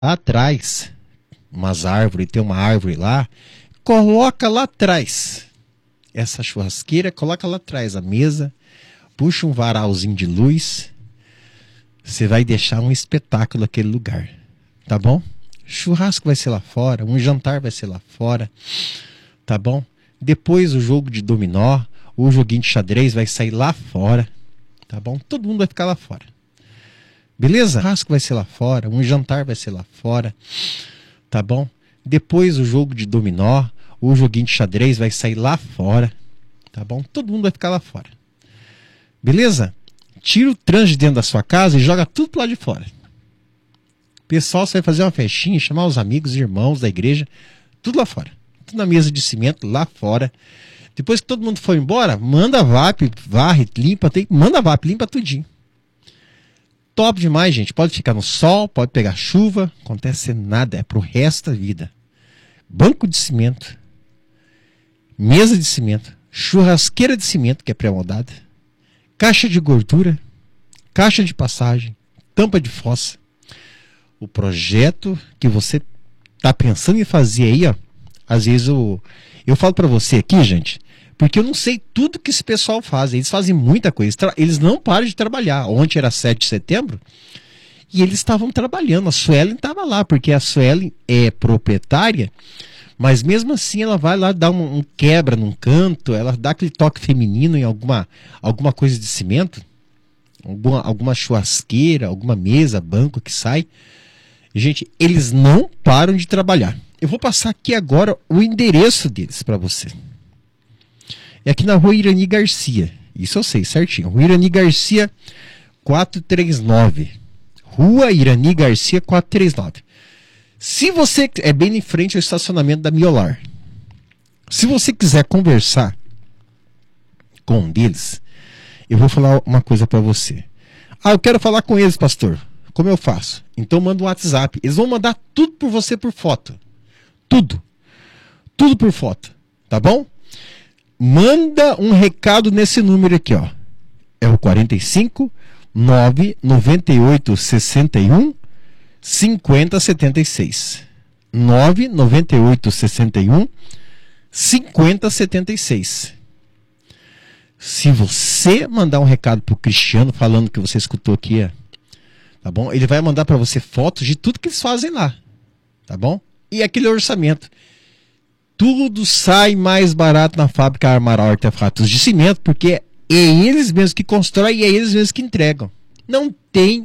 atrás, tem uma árvore lá, coloca lá atrás essa churrasqueira, coloca lá atrás a mesa, puxa um varalzinho de luz, você vai deixar um espetáculo naquele lugar, tá bom? Churrasco vai ser lá fora, um jantar vai ser lá fora, tá bom? Depois o jogo de dominó, o joguinho de xadrez vai sair lá fora, tá bom? Todo mundo vai ficar lá fora. Beleza? O churrasco vai ser lá fora, um jantar vai ser lá fora, tá bom? Depois o jogo de dominó, o joguinho de xadrez vai sair lá fora, tá bom? Todo mundo vai ficar lá fora. Beleza? Tira o trânsito dentro da sua casa e joga tudo pro lado de fora. Pessoal, você vai fazer uma festinha, chamar os amigos, irmãos da igreja, tudo lá fora. Tudo na mesa de cimento, lá fora. Depois que todo mundo for embora, manda VAP, varre, limpa, manda VAP, limpa tudinho. Top demais, gente. Pode ficar no sol, pode pegar chuva, acontece nada, é pro resto da vida. Banco de cimento, mesa de cimento, churrasqueira de cimento, que é pré-moldada, caixa de gordura, caixa de passagem, tampa de fossa. O projeto que você tá pensando em fazer aí, ó, às vezes eu falo para você aqui, gente, porque eu não sei tudo que esse pessoal faz. Eles fazem muita coisa. Eles não param de trabalhar. Ontem era 7 de setembro e eles estavam trabalhando. A Suelen estava lá, porque a Suelen é proprietária, mas mesmo assim ela vai lá dar um quebra num canto, ela dá aquele toque feminino em alguma coisa de cimento, alguma churrasqueira, alguma mesa, banco que sai. Gente, eles não param de trabalhar. Eu vou passar aqui agora o endereço deles para você. É aqui na Rua Irani Garcia. Isso eu sei certinho. Rua Irani Garcia 439. Rua Irani Garcia 439. Se você... É bem em frente ao estacionamento da Miolar. Se você quiser conversar com um deles, eu vou falar uma coisa para você. Eu quero falar com eles, pastor. Como eu faço? Então manda um WhatsApp. Eles vão mandar tudo por você por foto. Tudo. Tudo por foto. Tá bom? Manda um recado nesse número aqui, ó. É o 45 998 61 50 76. 998 61 50 76. Se você mandar um recado pro Cristiano falando que você escutou aqui, tá bom? Ele vai mandar para você fotos de tudo que eles fazem lá, tá bom? E aquele orçamento. Tudo sai mais barato na fábrica Amaral Artefatos de Cimento, porque é eles mesmos que constroem e é eles mesmos que entregam. Não tem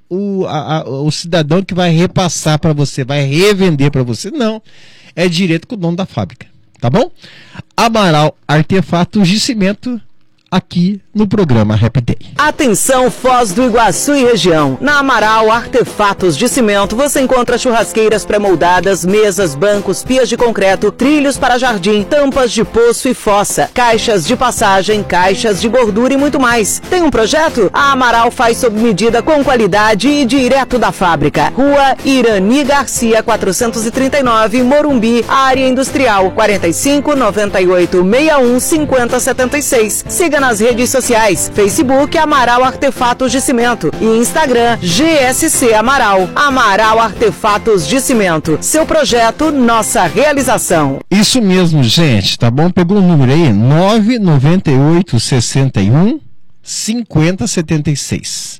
o cidadão que vai repassar para você, vai revender para você. Não. É direto com o dono da fábrica. Tá bom? Amaral Artefatos de Cimento, aqui no programa Happy Day. Atenção, Foz do Iguaçu e região. Na Amaral Artefatos de Cimento você encontra churrasqueiras pré-moldadas, mesas, bancos, pias de concreto, trilhos para jardim, tampas de poço e fossa, caixas de passagem, caixas de gordura e muito mais. Tem um projeto? A Amaral faz sob medida com qualidade e direto da fábrica. Rua Irani Garcia 439, Morumbi, área industrial 45 98 61 50 76. Siga nas redes sociais, Facebook Amaral Artefatos de Cimento e Instagram GSC Amaral. Amaral Artefatos de Cimento. Seu projeto, nossa realização. Isso mesmo, gente, tá bom? Pegou o número aí? 998 61 50 76.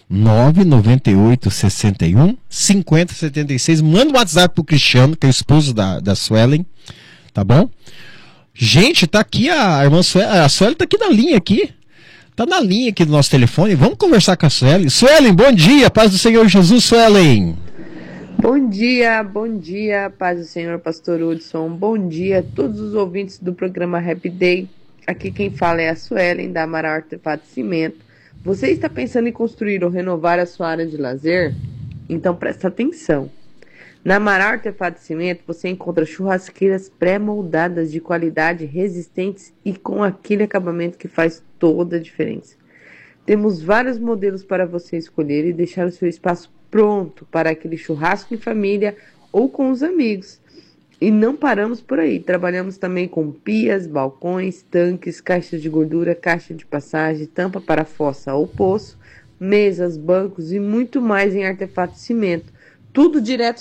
998 61 50 76. Manda um WhatsApp pro Cristiano, que é o esposo da Suelen, tá bom? Gente, tá aqui a irmã Suelen. A Suelen tá aqui na linha aqui. Tá na linha aqui do nosso telefone. Vamos conversar com a Suelen. Suelen, bom dia. Paz do Senhor Jesus, Suelen. Bom dia, paz do Senhor, pastor Hudson. Bom dia a todos os ouvintes do programa Happy Day. Aqui quem fala é a Suelen, da Amaral Artefato de Cimento. Você está pensando em construir ou renovar a sua área de lazer? Então presta atenção. Na Amaral Artefato de Cimento você encontra churrasqueiras pré-moldadas de qualidade, resistentes e com aquele acabamento que faz toda a diferença. Temos vários modelos para você escolher e deixar o seu espaço pronto para aquele churrasco em família ou com os amigos. E não paramos por aí, trabalhamos também com pias, balcões, tanques, caixas de gordura, caixa de passagem, tampa para fossa ou poço, mesas, bancos e muito mais em artefato de cimento. Tudo direto